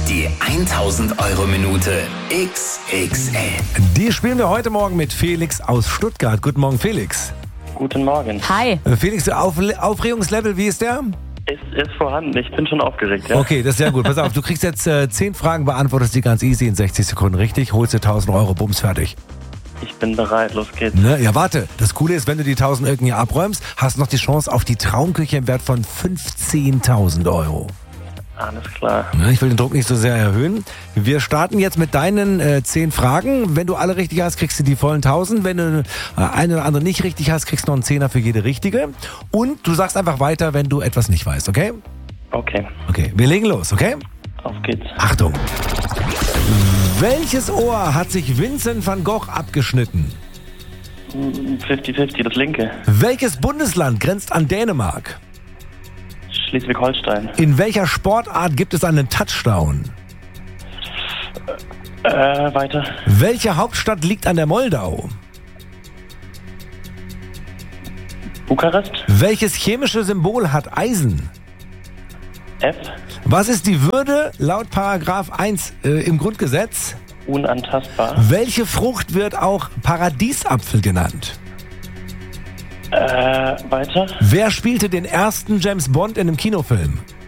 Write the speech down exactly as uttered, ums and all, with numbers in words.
Die tausend-Euro-Minute X X L. Die spielen wir heute Morgen mit Felix aus Stuttgart. Guten Morgen, Felix. Guten Morgen. Hi. Äh, Felix, Auf Aufregungslevel, wie ist der? Ist, ist vorhanden. Ich bin schon aufgeregt, ja. Okay, das ist sehr gut. Pass auf, du kriegst jetzt äh, zehn Fragen, beantwortest die ganz easy in sechzig Sekunden richtig, holst dir tausend Euro, bums, fertig. Ich bin bereit. Los geht's. Ne? Ja, warte. Das Coole ist, wenn du die tausend irgendwie abräumst, hast du noch die Chance auf die Traumküche im Wert von fünfzehntausend Euro. Alles klar. Ne? Ich will den Druck nicht so sehr erhöhen. Wir starten jetzt mit deinen äh, zehn Fragen. Wenn du alle richtig hast, kriegst du die vollen tausend. Wenn du äh, eine oder andere nicht richtig hast, kriegst du noch einen Zehner für jede richtige. Und du sagst einfach weiter, wenn du etwas nicht weißt, okay? Okay. Okay, wir legen los, okay? Auf geht's. Achtung. Welches Ohr hat sich Vincent van Gogh abgeschnitten? fünfzig fünfzig, das linke. Welches Bundesland grenzt an Dänemark? Schleswig-Holstein. In welcher Sportart gibt es einen Touchdown? Äh, weiter. Welche Hauptstadt liegt an der Moldau? Bukarest. Welches chemische Symbol hat Eisen? F. Was ist die Würde laut Paragraph eins äh, im Grundgesetz? Unantastbar. Welche Frucht wird auch Paradiesapfel genannt? Äh, weiter. Wer spielte den ersten James Bond in einem Kinofilm?